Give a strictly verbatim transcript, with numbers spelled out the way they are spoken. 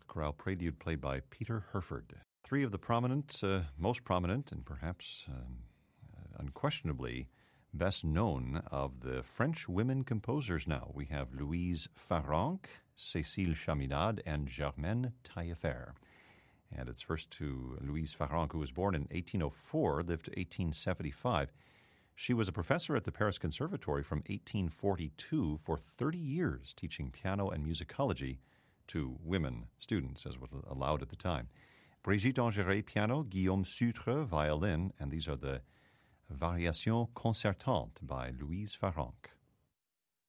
chorale prelude played by Peter Herford. Three of the prominent, uh, most prominent, and perhaps um, uh, unquestionably best known of the French women composers now. We have Louise Farrenc, Cécile Chaminade, and Germaine Taillefer. And it's first to Louise Farrenc, who was born in eighteen oh four, lived to eighteen seventy-five. She was a professor at the Paris Conservatory from eighteen forty-two for thirty years, teaching piano and musicology to women students, as was allowed at the time. Brigitte Engeret, piano, Guillaume Sutre, violin, and these are the Variations concertantes by Louise Farrenc.